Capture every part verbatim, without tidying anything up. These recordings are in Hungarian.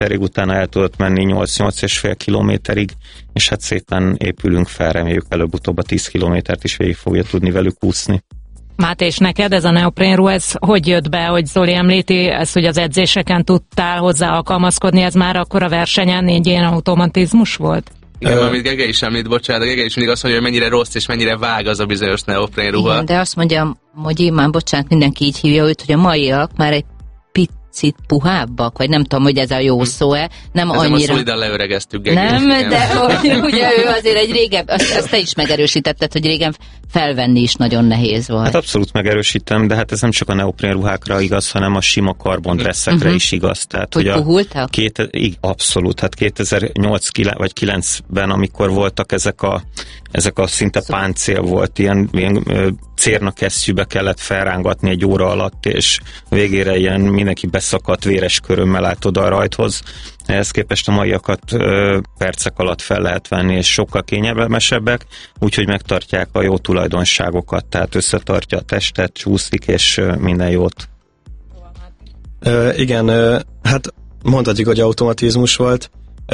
kilométerig, utána el tudott menni nyolc-nyolc és fél kilométerig, és hát szépen épülünk fel, reméljük előbb-utóbb a tíz kilométert is végig fogja tudni velük úszni. Máté, és neked ez a neoprénruha, ez hogy jött be, hogy Zoli említi, ez, hogy az edzéseken tudtál hozzá alkalmazkodni, ez már akkor a versenyen egy ilyen automatizmus volt? Igen, uh, amit Gege is említ, bocsánat, Gege is mindig azt mondja, hogy mennyire rossz és mennyire vág az a bizonyos neoprénruha. Igen, de azt mondja, hogy én már, bocsánat, mindenki így hívja őt, hogy a maiak már egy picit puhábbak, vagy nem tudom, hogy ez a jó szó-e, nem Ezzel annyira... most szolidan leöregeztük Gegét. Nem, igen. De ugye ő azért egy régen, azt, azt te is megerősítetted, hogy régen felvenni is nagyon nehéz volt. Hát abszolút megerősítem, de hát ez nem csak a neoprén ruhákra igaz, hanem a sima karbondresszekre uh-huh. is igaz. Tehát, hogy puhultak? Két, abszolút, hát kétezer-nyolc vagy kilencben, amikor voltak ezek a, ezek a szinte szóval. páncél volt, ilyen, ilyen cérnakesztyűbe kellett felrángatni egy óra alatt, és végére ilyen mindenki beszakadt véres körömmel állt oda a rajthoz. Ehhez képest a maiakat ö, percek alatt fel lehet venni, és sokkal kényelmesebbek, úgyhogy megtartják a jó tulajdonságokat, tehát összetartja a testet, csúszik, és ö, minden jót. Ö, igen, ö, hát mondhatjuk, hogy automatizmus volt.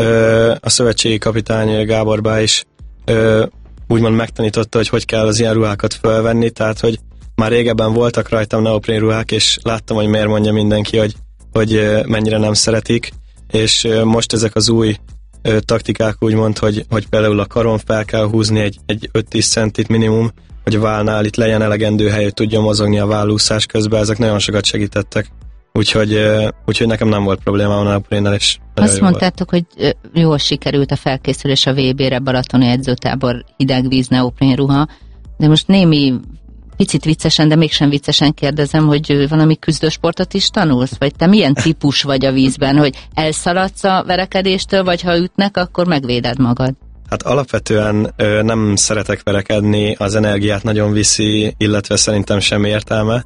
Ö, a szövetségi kapitány Gábor Bá is ö, úgymond megtanította, hogy hogy kell az ilyen ruhákat felvenni, tehát hogy már régebben voltak rajtam neoprén ruhák, és láttam, hogy miért mondja mindenki, hogy, hogy mennyire nem szeretik, és most ezek az új ö, taktikák úgymond, hogy, hogy például a karon fel kell húzni egy, egy öt-tíz centit minimum, hogy a válnál itt legyen elegendő hely, hogy tudjon mozogni a vállúszás közben, ezek nagyon sokat segítettek. Úgyhogy, ö, úgyhogy nekem nem volt problémám a neoprénnel, és azt mondtátok, volt. Hogy jól sikerült a felkészülés a vé bére, Balatoni edzőtábor, hidegvíz, neoprén ruha, de most némi picit viccesen, de mégsem viccesen kérdezem, hogy valami küzdősportot is tanulsz? Vagy te milyen típus vagy a vízben, hogy elszaladsz a verekedéstől, vagy ha ütnek, akkor megvéded magad? Hát alapvetően ö, nem szeretek verekedni, az energiát nagyon viszi, illetve szerintem sem értelme,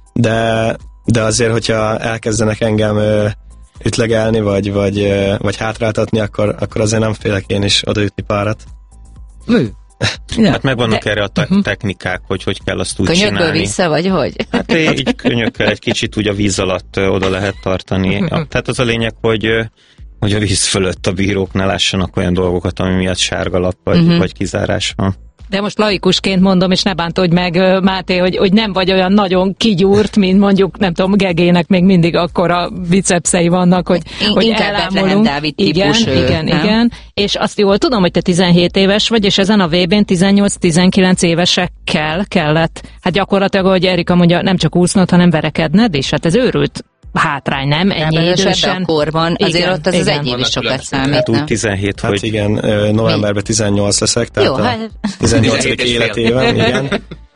de, de azért, hogyha elkezdenek engem ö, ütlegelni, vagy, vagy, ö, vagy hátráltatni, akkor, akkor azért nem félek én is odaütni párat. Mű. Ja, hát megvannak de, erre a te- uh-huh. technikák, hogy hogy kell azt úgy Könyökből csinálni. vissza, vagy hogy? Hát így könyökkel egy kicsit úgy a víz alatt oda lehet tartani. Uh-huh. Tehát az a lényeg, hogy, hogy a víz fölött a bírók ne lássanak olyan dolgokat, ami miatt sárgalap vagy, uh-huh. vagy kizárás van. De most laikusként mondom, és ne bántodj meg, Máté, hogy, hogy nem vagy olyan nagyon kigyúrt, mint mondjuk, nem tudom, Gegének még mindig akkora bicepszei vannak, hogy, hogy elámulunk. Dávid igen, típus, igen, nem? igen. És azt jól tudom, hogy te tizenhét éves vagy, és ezen a vé bén tizennyolc-tizenkilenc évesekkel kellett, hát gyakorlatilag, ahogy Erika mondja, nem csak úsznod, hanem verekedned, és hát ez őrült hátrány, nem? Ennyi idősen. A korban, azért igen, ott az, az egy év is sokat számít. Hát úgy tizenhét, hát hogy... igen, novemberben tizennyolc leszek, tehát jó, a hát... tizennyolcadik életében, igen.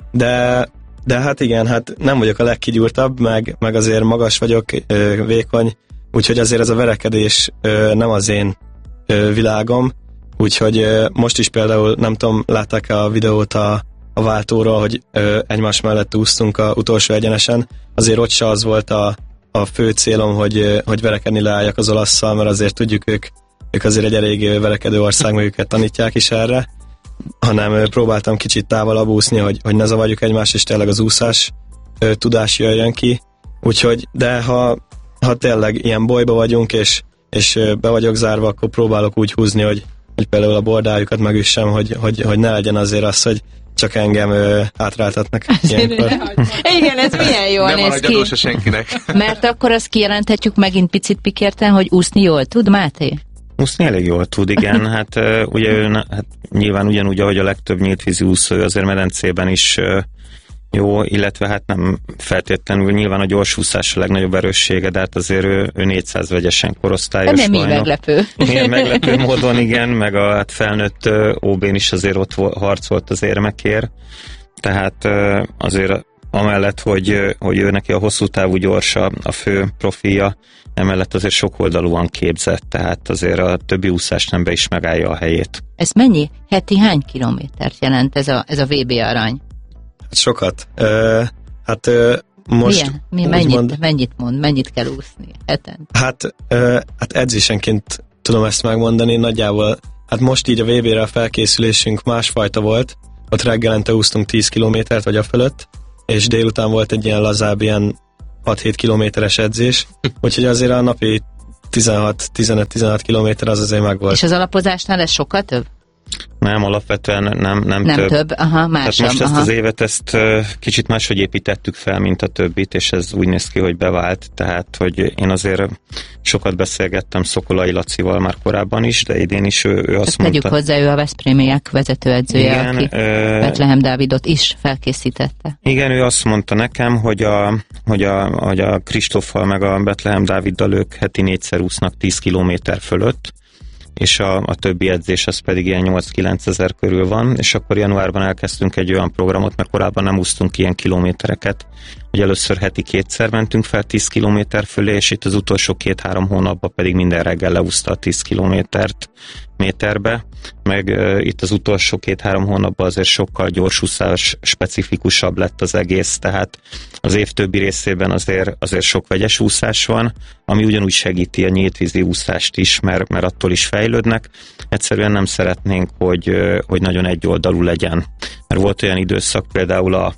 De, de hát igen, hát nem vagyok a legkigyúrtabb, meg, meg azért magas vagyok, vékony, úgyhogy azért ez a verekedés nem az én világom, úgyhogy most is például, nem tudom, látták a videót a, a váltóról, hogy egymás mellett úsztunk a utolsó egyenesen, azért ott se az volt a a fő célom, hogy, hogy verekedni leálljak az olasszal, mert azért tudjuk, ők, ők azért egy elég verekedő ország, meg őket tanítják is erre, hanem próbáltam kicsit távolabb úszni, hogy, hogy ne zavarjuk egymást, és tényleg az úszás ö, tudás jöjjön ki. Úgyhogy, de ha, ha tényleg ilyen bolyba vagyunk, és, és be vagyok zárva, akkor próbálok úgy húzni, hogy, hogy például a bordájukat megüssem, hogy, hogy, hogy ne legyen azért az, hogy csak engem ö, hátráltatnak ilyenkor. Igen, ez milyen jól nem néz ki. Se senkinek. Mert akkor azt kijelenthetjük megint picit pikérten, hogy úszni jól tud, Máté? Úszni elég jól tud, igen. Hát uh, ugye ő, hát nyilván ugyanúgy, ahogy a legtöbb nyíltvízi úszó, azért medencében is uh, jó, illetve hát nem feltétlenül, nyilván a gyorsúszás a legnagyobb erőssége, de hát azért ő, ő négyszáz vegyesen korosztályos. Nem mi meglepő. Milyen meglepő módon, igen, meg a hát felnőtt ó bén is azért ott harcolt az érmekért. Tehát azért amellett, hogy, hogy ő neki a hosszú távú gyorsa a fő profilja, emellett azért sokoldalúan képzett, tehát azért a többi úszás nembe is megállja a helyét. Ez mennyi? Heti hány kilométert jelent ez a, ez a vé bé arany? Sokat. Uh, hát uh, most... Milyen? Mi, mennyit, mond, mennyit mond? Mennyit kell úszni heten? Hát, uh, hát edzésenként tudom ezt megmondani, nagyjából, hát most így a vé bére a felkészülésünk másfajta volt, ott reggelente úsztunk tíz kilométert, vagy a fölött, és délután volt egy ilyen lazább, ilyen hat-hét kilométeres edzés, úgyhogy azért a napi tizenhat-tizenöt-tizenhat kilométer az azért megvolt. És az alapozásnál ez sokkal több? Nem, alapvetően nem, nem, nem több. több. Aha, másabb. Tehát most aha. ezt az évet ezt uh, kicsit máshogy építettük fel, mint a többit, és ez úgy néz ki, hogy bevált. Tehát, hogy én azért sokat beszélgettem Szokolai Lacival már korábban is, de idén is ő, ő azt tegyük mondta... hozzá, ő a Veszprémiek vezetőedzője, igen, aki uh, Betlehem Dávidot is felkészítette. Igen, ő azt mondta nekem, hogy a, hogy a, hogy a Kristóffal meg a Betlehem Dáviddal ők heti négyszer úsznak tíz kilométer fölött, és a, a többi edzés az pedig ilyen nyolc-kilenc ezer körül van, és akkor januárban elkezdtünk egy olyan programot, mert korábban nem úsztunk ilyen kilométereket, hogy először heti kétszer mentünk fel tíz kilométer fölé, és itt az utolsó két-három hónapban pedig minden reggel leúszta a tíz kilométert méterbe, meg uh, itt az utolsó két-három hónapban azért sokkal gyorsúszás specifikusabb lett az egész, tehát az év többi részében azért, azért sok vegyes úszás van, ami ugyanúgy segíti a nyíltvízi úszást is, mert, mert attól is fejlődnek. Egyszerűen nem szeretnénk, hogy, hogy nagyon egyoldalú legyen. Mert volt olyan időszak például a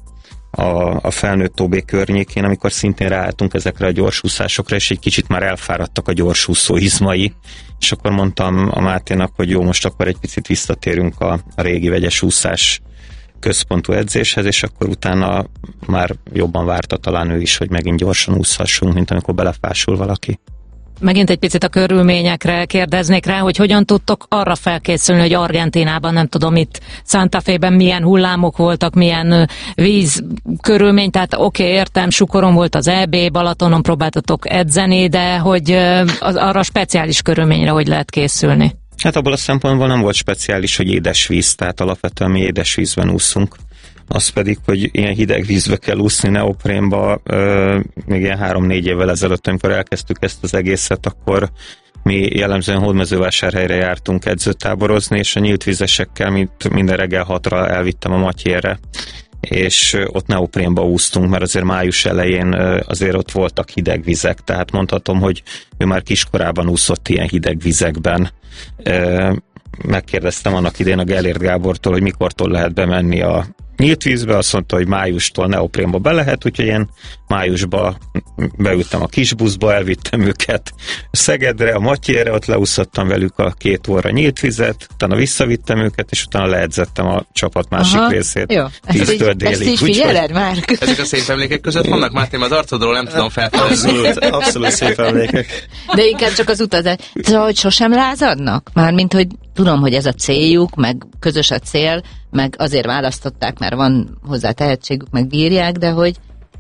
a, a felnőtt ó bé környékén, amikor szintén ráálltunk ezekre a gyorsúszásokra, és egy kicsit már elfáradtak a gyorsúszó izmai, és akkor mondtam a Máténak, hogy jó, most akkor egy picit visszatérünk a, a régi vegyes úszás központú edzéshez, és akkor utána már jobban várta talán ő is, hogy megint gyorsan úszhassunk, mint amikor belefásul valaki. Megint egy picit a körülményekre kérdeznék rá, hogy hogyan tudtok arra felkészülni, hogy Argentínában, nem tudom, itt Santa Fe-ben milyen hullámok voltak, milyen víz körülmény, tehát oké, okay, értem, Sukoron volt az é bé, Balatonon próbáltatok edzeni, de hogy az, arra speciális körülményre hogy lehet készülni? Hát abból a szempontból nem volt speciális, hogy édesvíz, tehát alapvetően mi édesvízben úszunk. Az pedig, hogy ilyen hideg vízbe kell úszni neoprénba, euh, még ilyen három-négy évvel ezelőtt, amikor elkezdtük ezt az egészet, akkor mi jellemzően Hódmezővásárhelyre jártunk edzőtáborozni, és a nyílt vízesekkel mint minden reggel hatra elvittem a Matyérre, és ott neoprénba úsztunk, mert azért május elején azért ott voltak hideg vizek, tehát mondhatom, hogy ő már kiskorában úszott ilyen hideg vizekben. Megkérdeztem annak idén a Gellért Gábortól, hogy mikortól lehet bemenni a nyílt vízbe, azt mondta, hogy májustól neoprénba be lehet, úgyhogy én májusba beültem a kis buszba, elvittem őket Szegedre, a Matyérre, ott leúszottam velük a két óra nyílt vizet, utána visszavittem őket, és utána leedzettem a csapat másik Aha, részét. Jó, ezt, délig, ezt így figyeled már? Ezek a szép emlékek között vannak, Máté, az arcodról nem tudom felfedezni. Abszolút, abszolút szép emlékek. De inkább csak az utazás. Szóval, hogy sosem lázadnak? Mármint, hogy tudom, hogy ez a céljuk, meg közös a cél, meg azért választották, mert van hozzá tehetségük, meg bírják, de hogy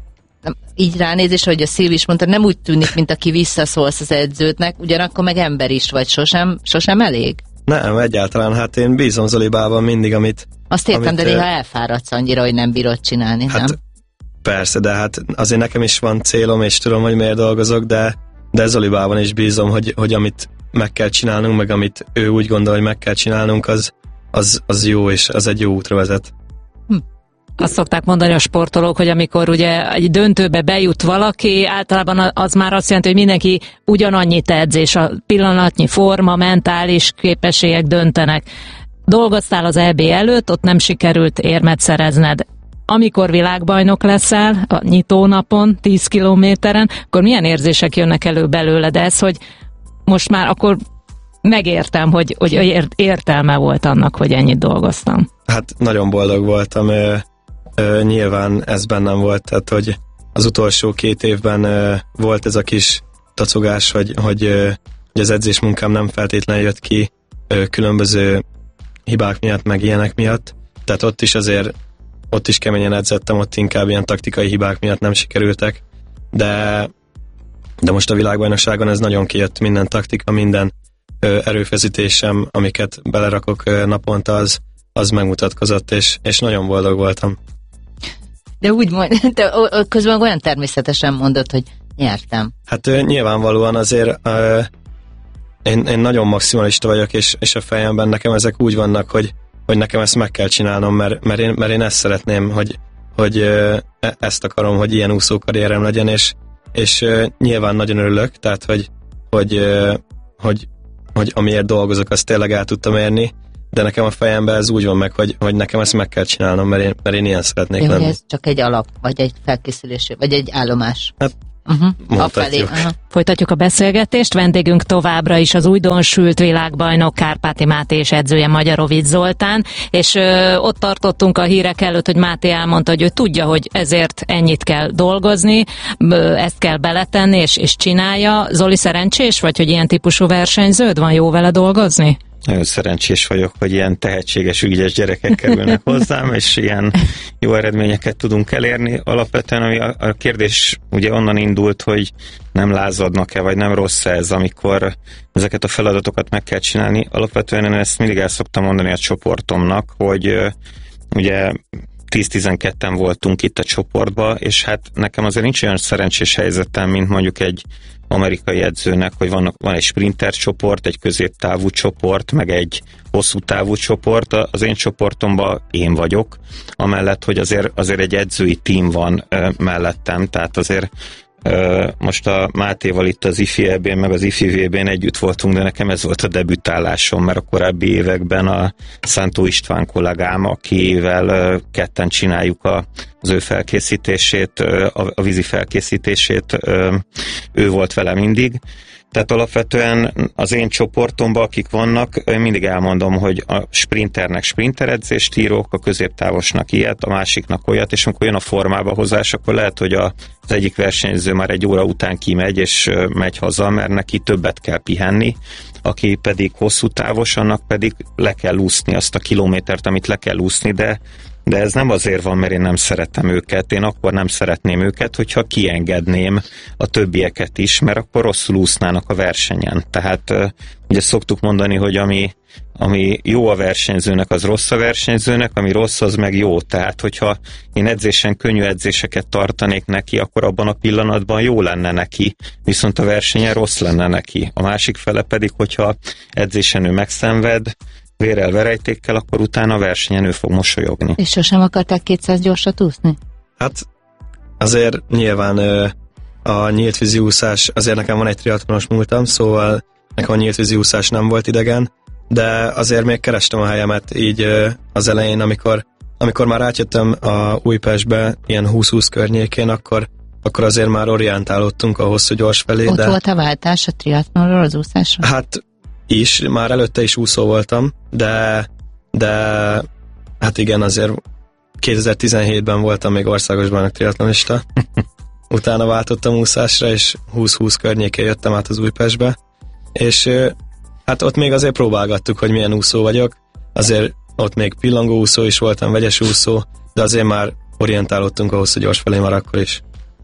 így ránézés, hogy a Szilvi is mondta, nem úgy tűnik, mint aki visszaszólsz az edződnek, ugyanakkor meg ember is vagy, sosem, sosem elég? Nem, egyáltalán, hát én bízom Zolibában mindig, amit... Azt értem, amit, de néha elfáradsz annyira, hogy nem bírod csinálni, hát nem? Persze, de hát azért nekem is van célom, és tudom, hogy miért dolgozok, de, de Zolibában is bízom, hogy, hogy amit meg kell csinálnunk, meg amit ő úgy gondol, hogy meg kell csinálnunk, az, az, az jó, és az egy jó útra vezet. Hm. Azt szokták mondani a sportolók, hogy amikor ugye egy döntőbe bejut valaki, általában az már azt jelenti, hogy mindenki ugyanannyit edz, és a pillanatnyi forma, mentális képességek döntenek. Dolgoztál az é bé előtt, ott nem sikerült érmet szerezned. Amikor világbajnok leszel a nyitónapon, tíz kilométeren, akkor milyen érzések jönnek elő belőled? Ez, hogy most már akkor megértem, hogy, hogy értelme volt annak, hogy ennyit dolgoztam. Hát nagyon boldog voltam. Ö, ö, nyilván ez bennem volt, tehát hogy az utolsó két évben ö, volt ez a kis tacogás, hogy, hogy, ö, hogy az edzésmunkám nem feltétlenül jött ki ö, különböző hibák miatt, meg ilyenek miatt. Tehát ott is azért, ott is keményen edzettem, ott inkább ilyen taktikai hibák miatt nem sikerültek, de, de most a világbajnokságon ez nagyon kijött, minden taktika, minden ö, erőfeszítésem, amiket belerakok ö, naponta, az, az megmutatkozott, és, és nagyon boldog voltam. De úgy mond, te közben olyan természetesen mondod, hogy nyertem. Hát ö, nyilvánvalóan azért ö, én, én nagyon maximalista vagyok, és, és a fejemben nekem ezek úgy vannak, hogy, hogy nekem ezt meg kell csinálnom, mert, mert, én, mert én ezt szeretném, hogy, hogy ö, ezt akarom, hogy ilyen úszókarrierem legyen, és, és ö, nyilván nagyon örülök, tehát hogy, hogy, ö, hogy, hogy amiért dolgozok, azt tényleg el tudtam érni, de nekem a fejemben ez úgy van meg, hogy, hogy nekem ezt meg kell csinálnom, mert én, mert én ilyen szeretnék Jó, lenni. Ez csak egy alap, vagy egy felkészülés, vagy egy állomás. Hát Uh-huh. mondhatjuk. Uh-huh. Folytatjuk a beszélgetést, vendégünk továbbra is az újdonsült világbajnok Kárpáti Máté és edzője Magyarovics Zoltán, és ö, ott tartottunk a hírek előtt, hogy Máté elmondta, hogy ő tudja, hogy ezért ennyit kell dolgozni, ö, ezt kell beletenni, és, és csinálja. Zoli, szerencsés vagy, hogy ilyen típusú versenyződ van, jó vele dolgozni? Nagyon szerencsés vagyok, hogy ilyen tehetséges, ügyes gyerekek kerülnek hozzám, és ilyen jó eredményeket tudunk elérni. Alapvetően ami a, a kérdés ugye onnan indult, hogy nem lázadnak-e, vagy nem rossz ez, amikor ezeket a feladatokat meg kell csinálni. Alapvetően én ezt mindig el szoktam mondani a csoportomnak, hogy ugye tíz-tizenketten voltunk itt a csoportban, és hát nekem azért nincs olyan szerencsés helyzetem, mint mondjuk egy amerikai edzőnek, hogy vannak, van egy sprinter csoport, egy középtávú csoport, meg egy hosszú távú csoport. Az én csoportomban én vagyok, amellett, hogy azért, azért egy edzői tím van ö, mellettem, tehát azért ö, most a Mátéval itt az ifi é bén, meg az ifi vé bén együtt voltunk, de nekem ez volt a debütálásom, mert a korábbi években a Szántó István kollégám, akivel ö, ketten csináljuk a az ő felkészítését, a, a vízi felkészítését, ő volt vele mindig. Tehát alapvetően az én csoportomban, akik vannak, én mindig elmondom, hogy a sprinternek sprinteredzést írok, a középtávosnak ilyet, a másiknak olyat, és amikor jön a formába hozás, akkor lehet, hogy a, az egyik versenyző már egy óra után kimegy, és megy haza, mert neki többet kell pihenni, aki pedig hosszú távos, annak pedig le kell úszni azt a kilométert, amit le kell úszni, de De ez nem azért van, mert én nem szeretem őket. Én akkor nem szeretném őket, hogyha kiengedném a többieket is, mert akkor rosszul úsznának a versenyen. Tehát ugye szoktuk mondani, hogy ami, ami jó a versenyzőnek, az rossz a versenyzőnek, ami rossz, az meg jó. Tehát, hogyha én edzésen könnyű edzéseket tartanék neki, akkor abban a pillanatban jó lenne neki, viszont a versenyen rossz lenne neki. A másik fele pedig, hogyha edzésen ő megszenved, vérrel, verejtékkel, akkor utána a versenyen ő fog mosolyogni. És sosem akarták kétszáz gyorsat úszni? Hát azért nyilván a nyíltvízi úszás, azért nekem van egy triatlonos múltam, szóval nekem a nyíltvízi úszás nem volt idegen, de azért még kerestem a helyemet így az elején, amikor, amikor már átjöttem a Újpestbe, ilyen húsz-húsz környékén, akkor, akkor azért már orientálódtunk a hosszú gyors felé. Ott de... volt a váltás a triatlonról az úszásra? Hát is, már előtte is úszó voltam, de, de hát igen, azért kétezer-tizenhétben voltam még országos bajnok triatlonista, utána váltottam úszásra, és húsz-húsz környékén jöttem át az Újpestbe, és hát ott még azért próbálgattuk, hogy milyen úszó vagyok, azért ott még pillangó úszó is voltam, vegyes úszó, de azért már orientálódtunk a hosszú gyors felé már akkor is.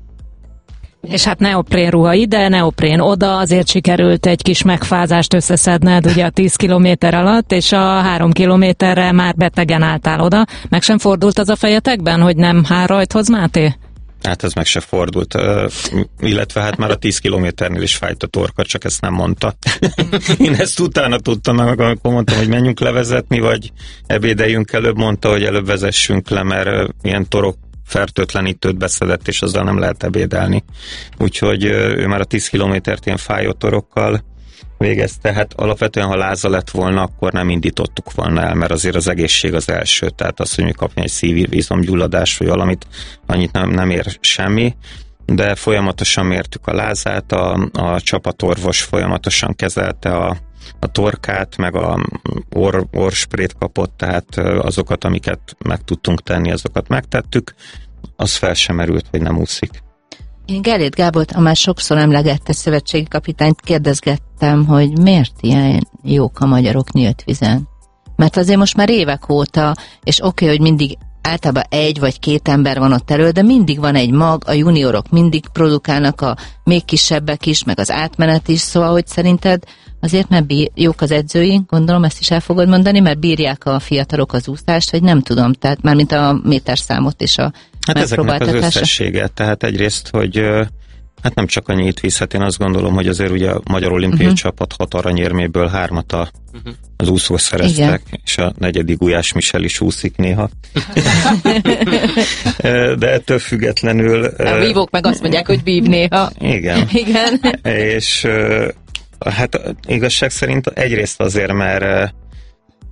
És hát neoprén ruha ide, neoprén oda, azért sikerült egy kis megfázást összeszedned ugye a tíz kilométer alatt, és a három kilométerre már betegen álltál oda. Meg sem fordult az a fejetekben, hogy nem hár rajthoz, Máté? Hát ez meg se fordult, uh, illetve hát már a tíz kilométernél is fájt a torka, csak ezt nem mondta. Én ezt utána tudtam, amikor mondtam, hogy menjünk levezetni, vagy ebédeljünk előbb, mondta, hogy előbb vezessünk le, mert uh, ilyen torok fertőtlenítőt beszedett, és azzal nem lehet ebédelni. Úgyhogy ő már a tíz kilométert ilyen fájó torokkal végezte. Hát alapvetően, ha láza lett volna, akkor nem indítottuk volna el, mert azért az egészség az első. Tehát az, hogy mi kapni egy szívizomgyulladást, vagy valamit, annyit nem, nem ér semmi. De folyamatosan mértük a lázát, a, a csapatorvos folyamatosan kezelte a a torkát, meg a orr, orrsprét kapott, tehát azokat, amiket meg tudtunk tenni, azokat megtettük, az fel sem merült, hogy nem úszik. Én Gellért Gábort, a már sokszor emlegette szövetségi kapitányt, kérdezgettem, hogy miért ilyen jók a magyarok nyílt vízen. Mert azért most már évek óta, és oké, okay, hogy mindig általában egy vagy két ember van ott elő, de mindig van egy mag, a juniorok mindig produkálnak, a még kisebbek is, meg az átmenet is, szóval, hogy szerinted azért, mert bír, jók az edzőink, gondolom ezt is el fogod mondani, mert bírják a fiatalok az úszást, vagy nem tudom, tehát mármint a méterszámot és a hát ezeknek az összessége, tehát egyrészt, hogy hát nem csak a nyílt víz, hát én azt gondolom, hogy azért ugye a Magyar Olimpiai uh-huh. Csapat hat aranyérméből hármat a, uh-huh. az úszók szereztek, igen. És a negyedik Gulyás Michel is úszik néha. De ettől függetlenül... A vívók meg azt mondják, hogy vív néha. Igen. Igen. És hát igazság szerint egyrészt azért, mert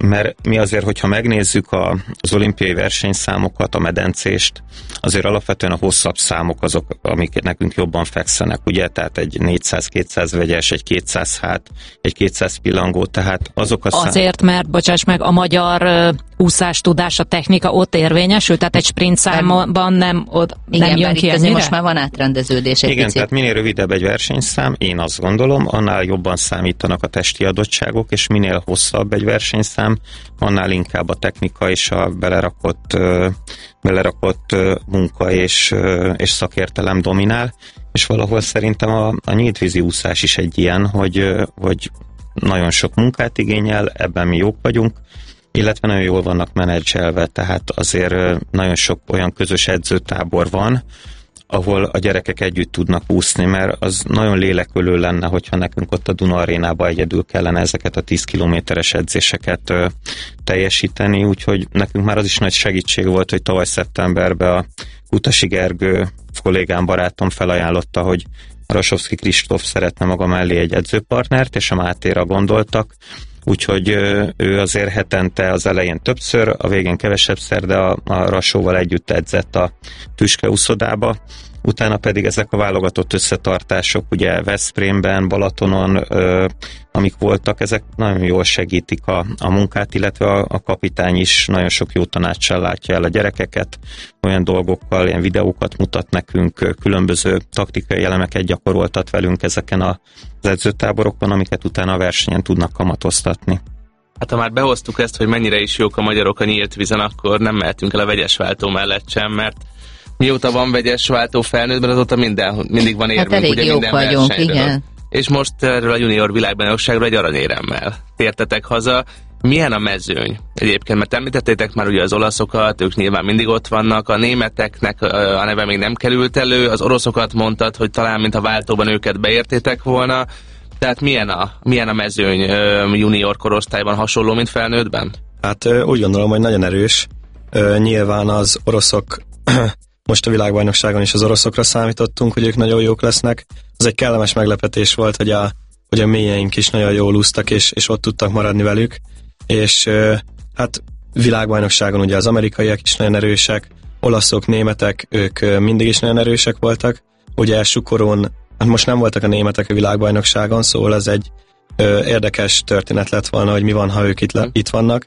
mert mi azért, hogyha megnézzük a, az olimpiai versenyszámokat, a medencést, azért alapvetően a hosszabb számok azok, amik nekünk jobban fekszenek, ugye, tehát egy négyszáz-kétszáz vegyes, egy kétszáz hát, egy kétszáz pillangó, tehát azok a szám... Azért, mert, bocsáss meg, a magyar uh, úszás tudás, a technika ott érvényesül, tehát egy sprint számban nem, ott igen, nem jön ki ennyire? Most már van átrendeződés egy Igen, picit. tehát minél rövidebb egy versenyszám, én azt gondolom, annál jobban számítanak a testi adottságok, és minél hosszabb egy versenyszám, annál inkább a technika és a belerakott, uh, belerakott uh, munka és, uh, és szakértelem dominál, és valahol szerintem a, a nyíltvízi úszás is egy ilyen, hogy, uh, hogy nagyon sok munkát igényel, ebben mi jók vagyunk, illetve nagyon jól vannak menedzselve, tehát azért nagyon sok olyan közös edzőtábor van, ahol a gyerekek együtt tudnak úszni, mert az nagyon lélekölő lenne, hogyha nekünk ott a Duna Arénába egyedül kellene ezeket a tíz kilométeres edzéseket ö, teljesíteni, úgyhogy nekünk már az is nagy segítség volt, hogy tavaly szeptemberben a Kutasi Gergő kollégám, barátom felajánlotta, hogy Rasovszky Kristóf szeretne maga mellé egy edzőpartnert, és a Mátéra gondoltak, úgyhogy ő azért hetente az elején többször, a végén kevesebbszer, de a, a Rasóval együtt edzett a Tüske úszodába, utána pedig ezek a válogatott összetartások, ugye Veszprémben, Balatonon, ö, amik voltak, ezek nagyon jól segítik a, a munkát, illetve a, a kapitány is nagyon sok jó tanácssal látja el a gyerekeket, olyan dolgokkal, ilyen videókat mutat nekünk, különböző taktikai elemeket gyakoroltat velünk ezeken az edzőtáborokon, amiket utána a versenyen tudnak kamatoztatni. Hát ha már behoztuk ezt, hogy mennyire is jók a magyarok a nyílt vízen, akkor nem mehetünk el a vegyes váltó mellett sem, mert mióta van vegyes váltó felnőttben, azóta minden, mindig van érvünk, hát ugye minden vagyunk, versenyről. igen. És most erről a junior világbajnokságról egy aranyéremmel tértetek haza. Milyen a mezőny egyébként? Mert említettétek már ugye az olaszokat, ők nyilván mindig ott vannak, a németeknek a neve még nem került elő, az oroszokat mondtad, hogy talán mint a váltóban őket beértétek volna. Tehát milyen a, milyen a mezőny junior korosztályban, hasonló, mint felnőttben? Hát úgy gondolom, hogy nagyon erős. Nyilván az oroszok, most a világbajnokságon is az oroszokra számítottunk, hogy ők nagyon jók lesznek. Az egy kellemes meglepetés volt, hogy a, hogy a mélyeink is nagyon jól úsztak, és, és ott tudtak maradni velük. És hát világbajnokságon ugye az amerikaiak is nagyon erősek, olaszok, németek, ők mindig is nagyon erősek voltak. Ugye első koron, hát most nem voltak a németek a világbajnokságon, szóval ez egy ö, érdekes történet lett volna, hogy mi van, ha ők itt, le, itt vannak.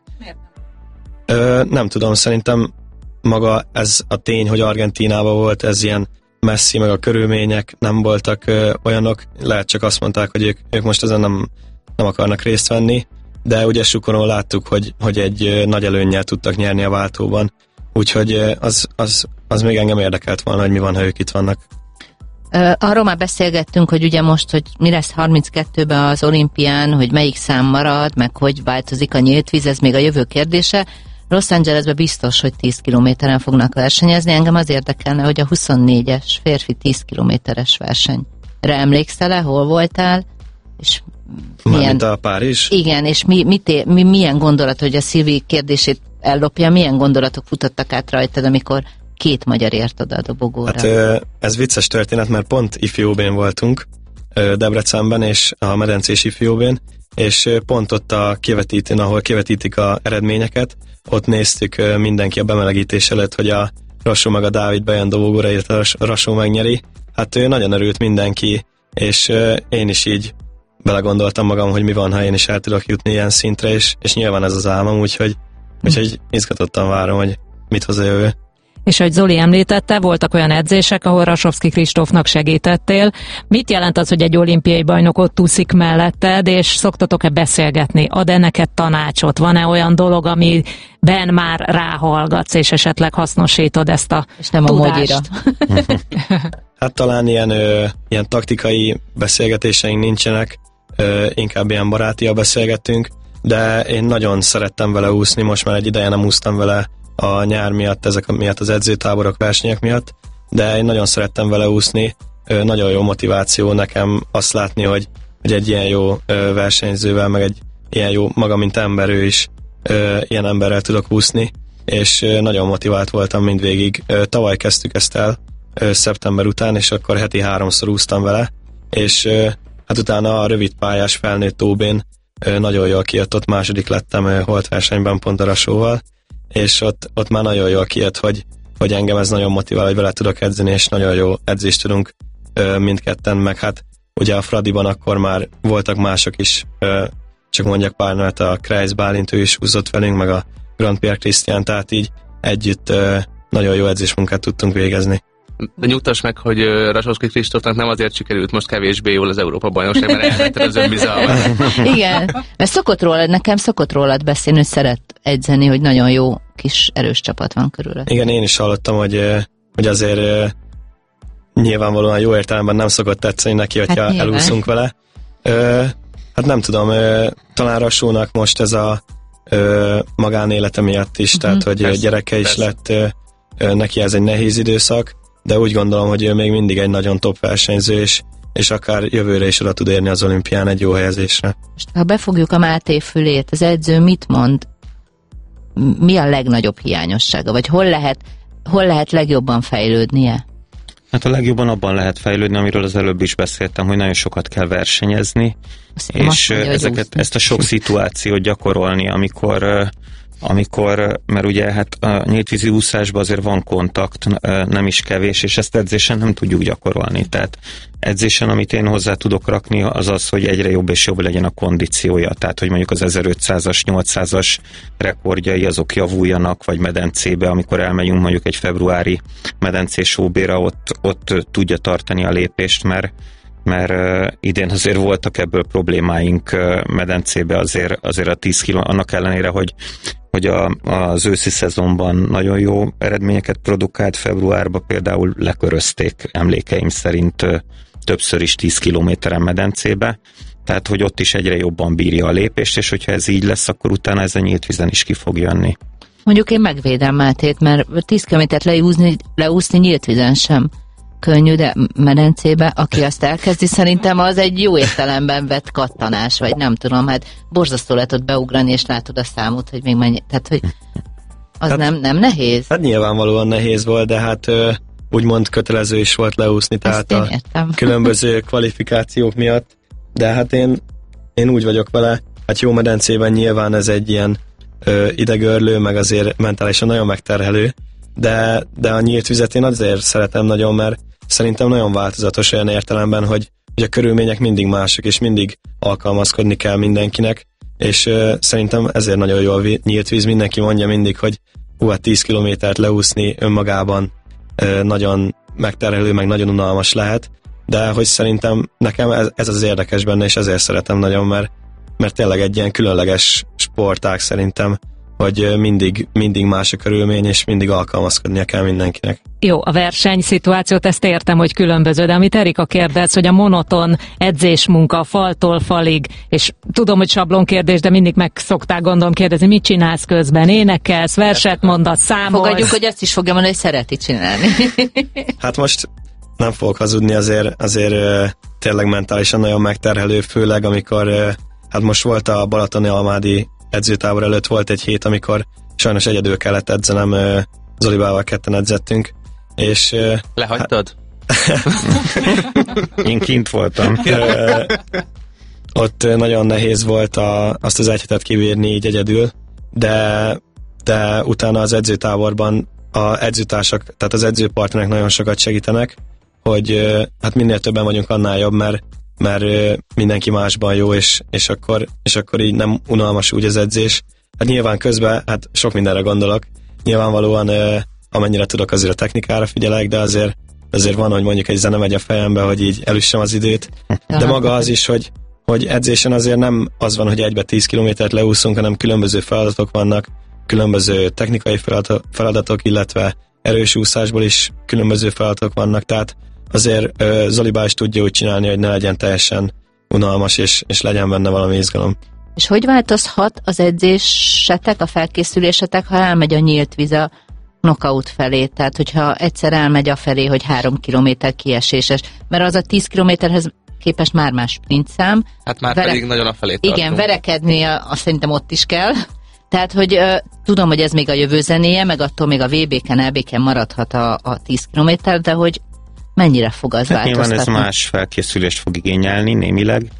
Ö, nem tudom, szerintem maga ez a tény, hogy Argentínában volt, ez ilyen messzi, meg a körülmények nem voltak ö, olyanok, lehet csak azt mondták, hogy ők, ők most ezen nem, nem akarnak részt venni, de ugye Sukoron láttuk, hogy, hogy egy ö, nagy előnnyel tudtak nyerni a váltóban, úgyhogy ö, az, az, az még engem érdekelt volna, hogy mi van, ha ők itt vannak. Uh, arról már beszélgettünk, hogy ugye most, hogy mi lesz harminckettőben az olimpián, hogy melyik szám marad, meg hogy változik a nyílt víz, ez még a jövő kérdése. Los Angelesben biztos, hogy tíz kilométeren fognak versenyezni. Engem az érdekelne, hogy a huszonnégyes férfi tíz kilométeres versenyre emlékszel-e, hol voltál? És milyen... a Párizs? Igen, és mi, mit, mi, milyen gondolat, hogy a Szilvi kérdését ellopja, milyen gondolatok futottak át rajtad, amikor két magyar ért oda a dobogóra? Hát ez vicces történet, mert pont ifjóbén voltunk Debrecenben, és a medencés ifjóbén, és pont ott a kivetítőn, ahol kivetítik a eredményeket, ott néztük mindenki a bemelegítés előtt, hogy a Rasó meg a Dávid bejön dobogóra, illetve a Rasó megnyeri. Hát ő nagyon örült mindenki, és én is így belegondoltam magam, hogy mi van, ha én is el tudok jutni ilyen szintre, és, és nyilván ez az álmom, úgyhogy, úgyhogy izgatottan várom, hogy mit hoz a jövő. És ahogy Zoli említette, voltak olyan edzések, ahol Rasovszky Kristófnak segítettél. Mit jelent az, hogy egy olimpiai bajnok ott úszik melletted, és szoktatok-e beszélgetni? Ad-e neked tanácsot? Van-e olyan dolog, amiben már ráhallgatsz, és esetleg hasznosítod ezt a és nem tudást? A Hát talán ilyen, ö, ilyen taktikai beszélgetéseink nincsenek, ö, inkább ilyen barátiabb beszélgettünk, de én nagyon szerettem vele úszni, most már egy ideje nem úsztam vele a nyár miatt, ezek miatt az edzőtáborok, versenyek miatt, de én nagyon szerettem vele úszni, ö, nagyon jó motiváció nekem azt látni, hogy, hogy egy ilyen jó ö, versenyzővel, meg egy ilyen jó, maga mint ember, ő is ö, ilyen emberrel tudok úszni, és ö, nagyon motivált voltam mindvégig. Ö, tavaly kezdtük ezt el, ö, szeptember után, és akkor heti háromszor úsztam vele, és ö, hát utána a rövid pályás felnőtt ó bén nagyon jól kijött, ott második lettem holtversenyben pont a Rasóval, és ott, ott már nagyon jól kijött, hogy, hogy engem ez nagyon motivál, hogy vele tudok edzeni, és nagyon jó edzést tudunk mindketten, meg hát ugye a Fradiban akkor már voltak mások is, csak mondjak pár nevet, a Kreis Bálint, ő is húzott velünk, meg a Grand Pierre Christian, tehát így együtt nagyon jó edzésmunkát tudtunk végezni. De nyugtass meg, hogy Rasóczki Kristófnak nem azért sikerült most kevésbé jól az Európa-bajnokság, mert elvetted az önbizalmat. Igen, mert szokott rólad, nekem szokott rólad beszélni, hogy szeret edzeni, hogy nagyon jó kis erős csapat van körülött. Igen, én is hallottam, hogy, hogy azért nyilvánvalóan jó értelemben nem szokott tetszeni neki, hogyha hát elúszunk vele. Hát nem tudom, talán Rasónak most ez a magánélete miatt is, uh-huh. tehát hogy persze, gyereke is persze. lett, neki ez egy nehéz időszak, de úgy gondolom, hogy ő még mindig egy nagyon top versenyző, és, és akár jövőre is oda tud érni az olimpián egy jó helyezésre. Most, ha befogjuk a Máté fülét, az edző mit mond? Mi a legnagyobb hiányossága? Vagy hol lehet, hol lehet legjobban fejlődnie? Hát a legjobban abban lehet fejlődni, amiről az előbb is beszéltem, hogy nagyon sokat kell versenyezni, azt és mondja, ezeket, ezt a sok szituációt gyakorolni, amikor amikor, mert ugye hát a nyíltvízi úszásban azért van kontakt, nem is kevés, és ezt edzésen nem tudjuk gyakorolni. Tehát edzésen, amit én hozzá tudok rakni, az az, hogy egyre jobb és jobb legyen a kondíciója. Tehát, hogy mondjuk az ezerötszázas, nyolcszázas rekordjai azok javuljanak, vagy medencébe, amikor elmegyünk mondjuk egy februári medencés ó bé-ra, ott, ott tudja tartani a lépést, mert mert uh, idén azért voltak ebből problémáink uh, medencébe, azért, azért a tíz kiló, annak ellenére, hogy, hogy a, az őszi szezonban nagyon jó eredményeket produkált, februárban például lekörözték emlékeim szerint uh, többször is tíz kilométeren medencébe, tehát hogy ott is egyre jobban bírja a lépést, és hogyha ez így lesz, akkor utána ez a nyílt vízen is ki fog jönni. Mondjuk én megvédem Mátét, mert tíz kilométert leúszni, leúszni nyílt vízen sem könnyű, de medencébe, aki azt elkezdi, szerintem az egy jó értelemben vett kattanás, vagy nem tudom, hát borzasztó lehet ott beugrani, és látod a számot, hogy még mennyi, tehát, hogy az hát, nem, nem nehéz? Hát nyilvánvalóan nehéz volt, de hát ö, úgymond kötelező is volt leúszni, tehát a értem. Különböző kvalifikációk miatt, de hát én, én úgy vagyok vele, hát jó medencében nyilván ez egy ilyen ö, idegörlő, meg azért mentálisan nagyon megterhelő, de, de a nyílt vizet én azért szeretem nagyon, mert szerintem nagyon változatos olyan értelemben, hogy, hogy a körülmények mindig mások, és mindig alkalmazkodni kell mindenkinek, és uh, szerintem ezért nagyon jó a nyílt víz. Mindenki mondja mindig, hogy hú, hát tíz kilométert leúszni önmagában uh, nagyon megterhelő, meg nagyon unalmas lehet, de hogy szerintem nekem ez, ez az érdekes benne, és ezért szeretem nagyon, mert, mert tényleg egy ilyen különleges sportág szerintem, hogy mindig, mindig más a körülmény, és mindig alkalmazkodnia kell mindenkinek. Jó, a versenyszituációt ezt értem, hogy különböző, de amit Erika kérdez, hogy a monoton edzésmunka faltól falig, és tudom, hogy sablon kérdés, de mindig meg szokták gondolom kérdezni, mit csinálsz közben, énekelsz, verset mondasz, számolsz. Fogadjuk, hogy azt is fogja mondani, hogy szereti csinálni. Hát most nem fogok hazudni, azért, azért tényleg mentálisan nagyon megterhelő, főleg amikor, hát most volt a balatoni almádi edzőtábor előtt volt egy hét, amikor sajnos egyedül kellett edzenem, Zolibával ketten edzettünk, és... Lehagytad? Én kint voltam. Ott nagyon nehéz volt a, azt az egy hetet kibírni így egyedül, de, de utána az edzőtáborban a edzőtársak, tehát az edzőpartnerek nagyon sokat segítenek, hogy hát minél többen vagyunk, annál jobb, mert mert mindenki másban jó, és, és, akkor, és akkor így nem unalmas úgy az edzés. Hát nyilván közben, hát sok mindenre gondolok. Nyilvánvalóan amennyire tudok, azért a technikára figyelek, de azért, azért van, hogy mondjuk egy zene megy a fejembe, hogy így elüssem az időt. De maga az is, hogy, hogy edzésen azért nem az van, hogy egybe tíz kilométert leúszunk, hanem különböző feladatok vannak, különböző technikai feladatok, illetve erős úszásból is különböző feladatok vannak, tehát azért uh, Zolibá is tudja úgy csinálni, hogy ne legyen teljesen unalmas, és, és legyen benne valami izgalom. És hogy változhat az edzésetek, a felkészülésetek, ha elmegy a nyílt víz a knockout felé? Tehát, hogyha egyszer elmegy a felé, hogy három kilométer kieséses, mert az a tíz kilométerhez képest már más sprintszám. Hát már Vere... pedig nagyon a felé tartunk. Igen, verekedni azt szerintem ott is kell. Tehát, hogy uh, tudom, hogy ez még a jövő zenéje, meg attól még a vé bé-ken, el bé-ken maradhat a, a tíz kilométer, de hogy mennyire fog az hát változtatni? Nyilván ez más felkészülést fog igényelni némileg.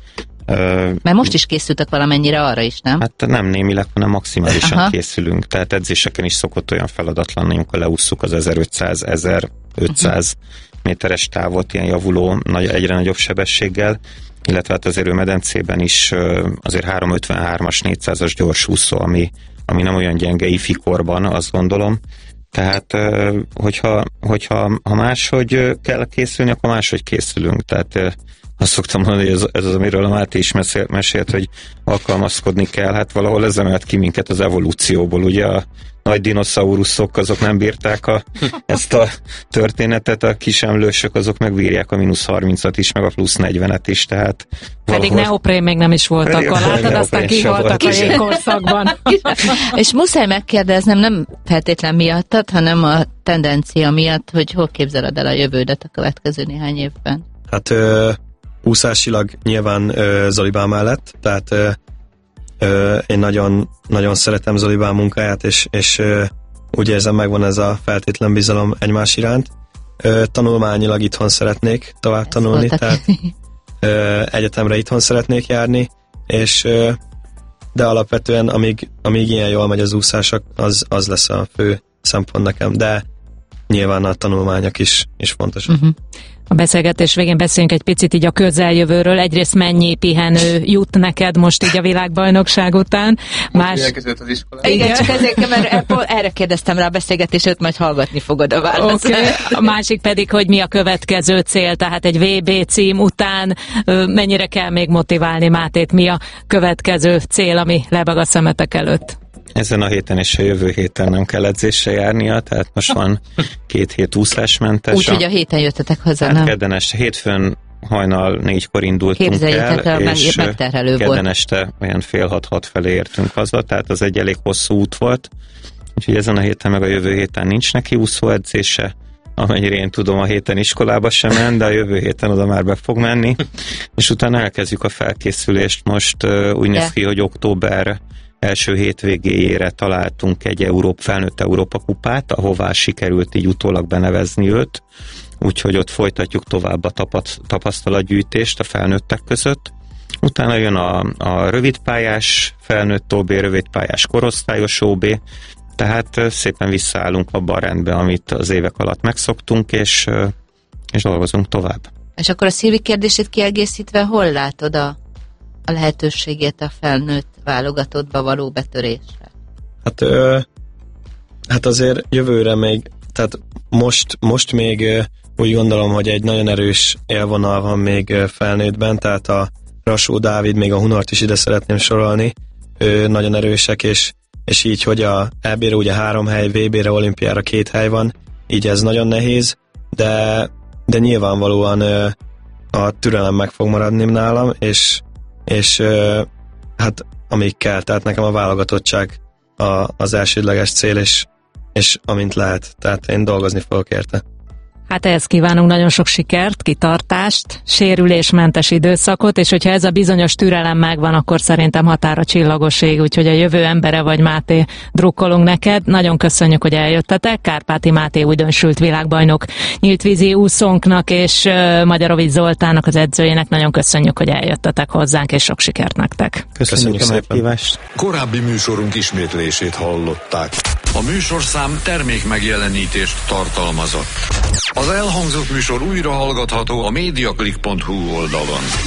Mert most is készültek valamennyire arra is, nem? Hát nem némileg, hanem maximálisan Aha. készülünk. Tehát edzéseken is szokott olyan feladat lenni, amikor leússzuk az ezerötszáz-ezerötszáz uh-huh. méteres távot ilyen javuló, nagy, egyre nagyobb sebességgel, illetve hát az erőmedencében is azért háromszázötvenhármas, négyszázas gyorsúszó, ami, ami nem olyan gyenge ifi korban, azt gondolom. Tehát, hogyha, hogyha ha máshogy kell készülni, akkor máshogy készülünk. Tehát azt szoktam mondani, hogy ez, ez az, amiről a Máté is mesélt, mesélt, hogy alkalmazkodni kell. Hát valahol ez emelt ki minket az evolúcióból. Ugye a nagy dinoszauruszok, azok nem bírták a, ezt a történetet, a kis emlősök, azok megbírják a mínusz harmincat is, meg a plusz negyvenet is, tehát pedig neoprén még nem is volt akkor, látod, aztán kihaltak a jégkorszakban. És muszáj megkérdeznem, nem feltétlen miattad, hanem a tendencia miatt, hogy hol képzeled el a jövődet a következő néhány évben? Hát ö, úszásilag nyilván ö, Zolibán mellett, tehát ö, ö, én nagyon, nagyon szeretem Zolibán munkáját, és, és ö, úgy érzem, megvan ez a feltétlen bizalom egymás iránt. Ö, tanulmányilag itthon szeretnék tovább ez tanulni, tehát ö, egyetemre itthon szeretnék járni, és ö, de alapvetően amíg, amíg ilyen jól megy az úszás, az, az lesz a fő szempont nekem, de nyilván a tanulmányok is, is fontosak. Uh-huh. A beszélgetés végén beszéljünk egy picit így a közeljövőről. Egyrészt mennyi pihenő jut neked most így a világbajnokság után? Más... Elkezdődött az iskola. Igen, csak ezért, mert erre kérdeztem rá a beszélgetését, majd hallgatni fogod a választ. Okay. A másik pedig, hogy mi a következő cél, tehát egy vé bé cím után mennyire kell még motiválni Mátét, mi a következő cél, ami lebeg a szemetek előtt? Ezen a héten és a jövő héten nem kell edzésre járnia, tehát most van két hét úszásmentes. Úgyhogy a héten jöttetek haza, hát nem? kedden este, hétfőn hajnal négykor indultunk Képzeljétek el, el, és megterhelő kedden volt. este olyan fél hat-hat felé értünk haza, tehát az egy elég hosszú út volt. Úgyhogy ezen a héten meg a jövő héten nincs neki úszóedzése, amennyire én tudom, a héten iskolába sem ment, de a jövő héten oda már be fog menni, és utána elkezdjük a felkészülést. Most uh, úgy néz ki, hogy október első hétvégéjére találtunk egy Európa, felnőtt Európa kupát, ahová sikerült így utólag benevezni őt, úgyhogy ott folytatjuk tovább a tapasztalatgyűjtést a felnőttek között. Utána jön a, a rövidpályás felnőtt ó bé, rövidpályás korosztályos ó bé, tehát szépen visszaállunk abba a rendbe, amit az évek alatt megszoktunk, és, és dolgozunk tovább. És akkor a Szilvi kérdését kiegészítve, hol látod a, a lehetőségét a felnőtt válogatottba való betörésre? Hát, ö, hát azért jövőre még, tehát most, most még ö, úgy gondolom, hogy egy nagyon erős élvonal van még ö, felnőttben, tehát a Rasó Dávid, még a Hunort is ide szeretném sorolni, ö, nagyon erősek, és, és így, hogy a é bé-re ugye három hely, vé bé-re, olimpiára két hely van, így ez nagyon nehéz, de, de nyilvánvalóan ö, a türelem meg fog maradni nálam, és, és ö, hát amíg kell, tehát nekem a válogatottság a, az elsődleges cél, és, és amint lehet, tehát én dolgozni fogok érte. Hát ehhez kívánunk nagyon sok sikert, kitartást, sérülésmentes időszakot, és hogyha ez a bizonyos türelem megvan, akkor szerintem határa csillagos ég, úgyhogy a jövő embere vagy, Máté, drukkolunk neked. Nagyon köszönjük, hogy eljöttetek. Kárpáti Máté újdonsült világbajnok, nyíltvízi úszónknak és uh, Magyarovics Zoltánnak, az edzőjének nagyon köszönjük, hogy eljöttetek hozzánk, és sok sikert nektek. Köszönjük, köszönjük a meghívást. Korábbi műsorunk ismétlését hallották. A műsorszám termék megjelenítést tartalmazott. Az elhangzott műsor újra hallgatható a mediaclick pont hu oldalon.